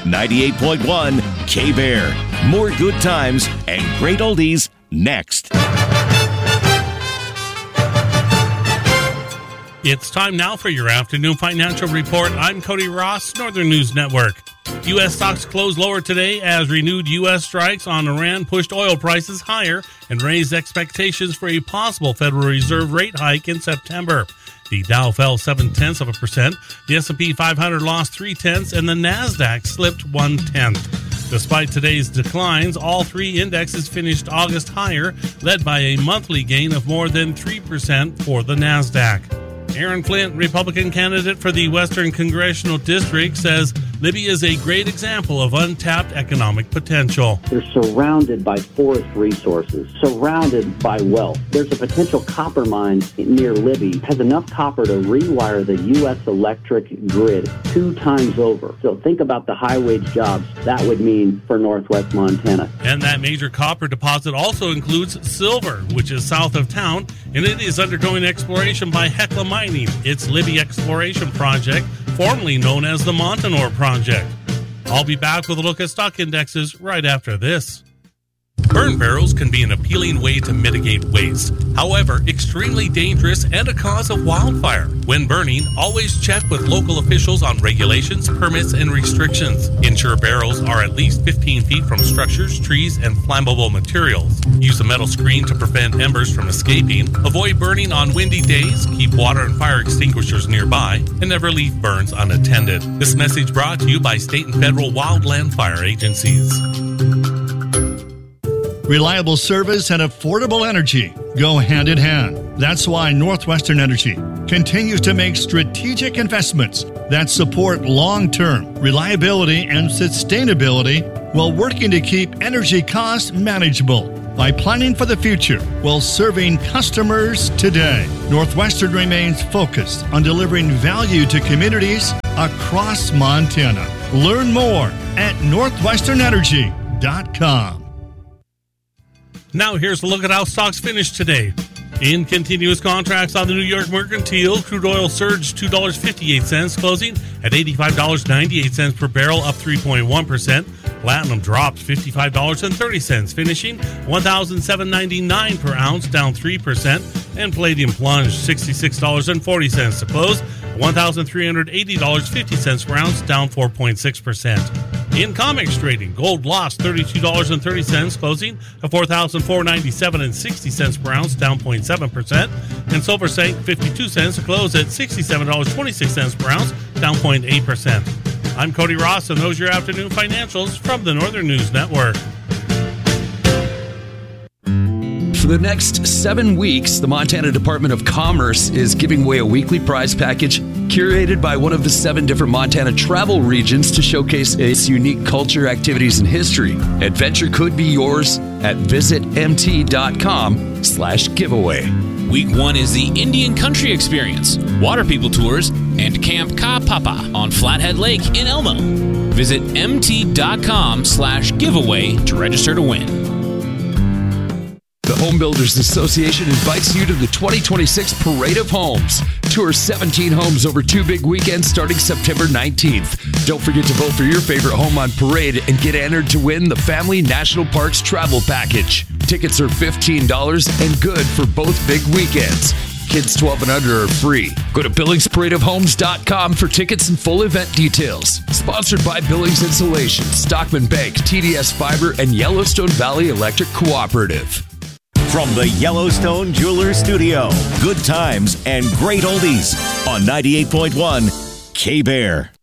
98.1 K-Bear. More good times and great oldies next. It's time now for your afternoon financial report. I'm Cody Ross, Northern News Network. U.S. stocks closed lower today as renewed U.S. strikes on Iran pushed oil prices higher and raised expectations for a possible Federal Reserve rate hike in September. The Dow fell 0.7%, the S&P 500 lost 0.3%, and the NASDAQ slipped 0.1%. Despite today's declines, all three indexes finished August higher, led by a monthly gain of more than 3% for the NASDAQ. Aaron Flint, Republican candidate for the Western Congressional District, says Libya is a great example of untapped economic potential. They're surrounded by forest resources, surrounded by wealth. There's a potential copper mine near Libya. It has enough copper to rewire the U.S. electric grid 2 times over. So think about the high-wage jobs that would mean for northwest Montana. And that major copper deposit also includes silver, which is south of town, and it is undergoing exploration by Hecla Mining, its Libby Exploration Project, formerly known as the Montanore Project. I'll be back with a look at stock indexes right after this. Burn barrels can be an appealing way to mitigate waste. However, extremely dangerous and a cause of wildfire. When burning, always check with local officials on regulations, permits, and restrictions. Ensure barrels are at least 15 feet from structures, trees, and flammable materials. Use a metal screen to prevent embers from escaping. Avoid burning on windy days. Keep water and fire extinguishers nearby. And never leave burns unattended. This message brought to you by state and federal wildland fire agencies. Reliable service and affordable energy go hand in hand. That's why Northwestern Energy continues to make strategic investments that support long-term reliability and sustainability while working to keep energy costs manageable by planning for the future while serving customers today. Northwestern remains focused on delivering value to communities across Montana. Learn more at northwesternenergy.com. Now here's a look at how stocks finished today. In continuous contracts on the New York Mercantile, crude oil surged $2.58, closing at $85.98 per barrel, up 3.1%. Platinum dropped $55.30, finishing $1,799 per ounce, down 3%. And palladium plunged $66.40 to close $1,380.50 per ounce, down 4.6%. In COMEX trading, gold lost $32.30, closing at $4,497.60 per ounce, down 0.7%. And silver sank 52 cents to close at $67.26 per ounce, down 0.8%. I'm Cody Ross, and those are your afternoon financials from the Northern News Network. For the next 7 weeks, the Montana Department of Commerce is giving away a weekly prize package curated by one of the 7 different Montana travel regions to showcase its unique culture, activities, and history. Adventure could be yours at visitmt.com/giveaway. Week 1 is the Indian Country Experience, Water People Tours, and Camp Ka Papa on Flathead Lake in Elmo. Visit mt.com/giveaway to register to win. The Home Builders Association invites you to the 2026 Parade of Homes. Tour 17 homes over 2 big weekends starting September 19th. Don't forget to vote for your favorite home on Parade and get entered to win the Family National Parks Travel Package. Tickets are $15 and good for both big weekends. Kids 12 and under are free. Go to BillingsParadeOfHomes.com for tickets and full event details. Sponsored by Billings Insulation, Stockman Bank, TDS Fiber, and Yellowstone Valley Electric Cooperative. From the Yellowstone Jewelers Studio, good times and great oldies on 98.1 K-Bear.